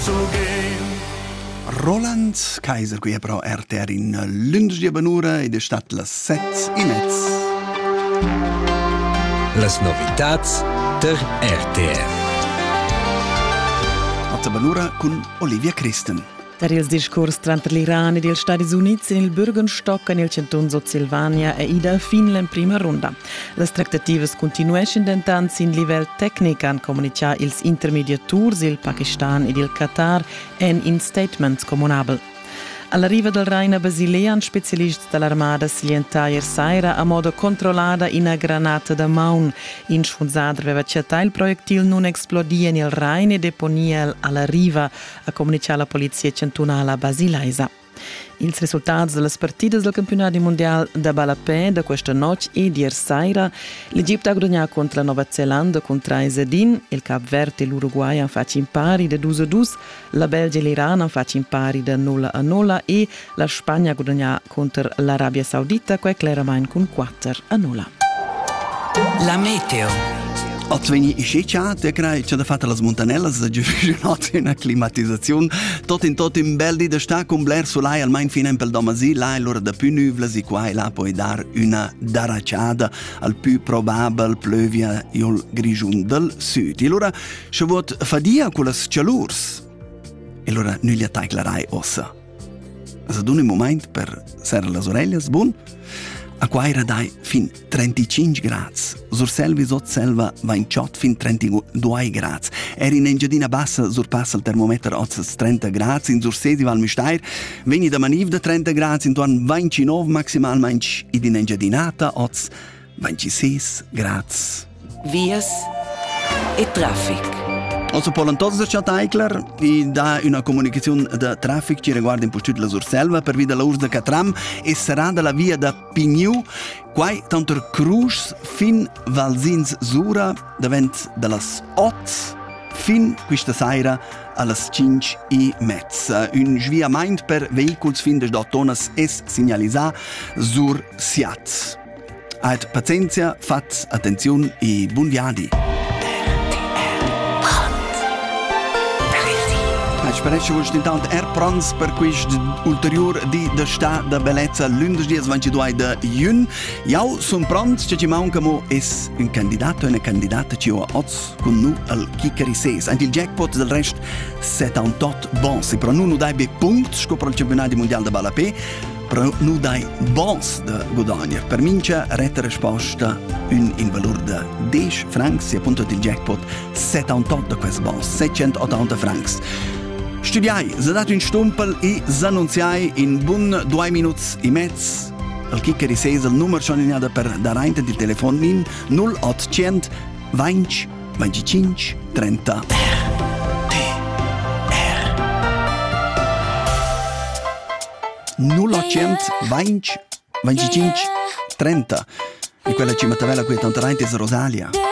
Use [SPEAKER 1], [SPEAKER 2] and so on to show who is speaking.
[SPEAKER 1] Roland Kaiser qui è però RTR in lunedì a Benura ed è stat las 7:30.
[SPEAKER 2] Las novitats der RTR.
[SPEAKER 1] A Benura con Olivia Christen.
[SPEAKER 3] Per il discorso tra l'Iran e gli Stati Uniti in il Bürgenstock nel canton Silvania e ida fin la prima ronda. Le trattative continuano intanto in livello tecnico a comunicare ils intermediators, il Pakistan e il Qatar in statements comunabili. Alla riva del Rhein Basilea, un specialista dell'armata slienta ieri sera a modo controllata in una granata da maun. In sfunzata aveva accettato il proiettil non esplodia nel Rhein e deponia alla riva, a comunicare la polizia cantonale basileisa. I risultati delle partite del campionato mondiale da Balapè da questa notte e di ieri sera, l'Egitto ha guadagnato contro la Nuova Zelanda con 3-1, il Cap Verde e l'Uruguay hanno fatto in pari da 2-2, la Belgia e l'Iran hanno fatto in pari da 0-0 e la Spagna ha guadagnato contro l'Arabia Saudita con 4-0.
[SPEAKER 2] La meteo.
[SPEAKER 1] Otveni iscecia, te crai c'è da fatta las montanellas, giurinot in acclimatizzazione, tot in beldi da sta con bler solai almain fino pel domasi, là l'ora da più nuvlas e qua e là puoi dar una daracciada al più probabile pluvia il grigiun del sud. E allora se vot fadia con las chalurs. E allora nu li attaccherai ossa. Se d'un moment per serre las orellas, buon. A qua era dai fin 35 gradi. Sur selvi sot selva va in ciot fin 32 gradi. Eri in engiadina bassa surpassa il termometro ozzas 30 gradi. In sur sesi val mistair veni da maniv da 30 gradi intorno 29 maximalmente ed in engiadinata oz 26 gradi.
[SPEAKER 2] Vias e traffic.
[SPEAKER 1] Also polen tots der Chataichler e da una comunicazione da traffic ci riguarda in postut la Surselva per via la Urs de Catram e sarà dalla via da Pignou quai tanto Cruz fin Valsins Sura davent dallas 8 fin questa sera allas 5:30. Un sviamento per veicoli fin des dottonas es segnalisà sur Siat. Ait pazienza, fat attenzione e buon viadi. Speresce vuol intanto prons per questo ulteriore di da sta da bellezza lunedì 22 de Jun. Jau son prons che ci mancamo es un candidato e una candidata ci ho oz con nu al Kikeri 6. Anche il jackpot del rest 78 bons. E però nu dai be punct scopro il campionato mondiale da Balapè. Però nu dai bons da Godogna. Per mincia retta risposta in valore da 10 francs e appunto il jackpot 78 da questi bons. 680 francs. Studiai, zadat un stumpel e zannunziai in bun 2 minuti e mezz. Il Kikeri 6 il numero sono per dar reinte del telefono in 0800 20 25 30. RTR 0800 20 25 30. E quella cimatavella qui è tanto reinte è Rosalia.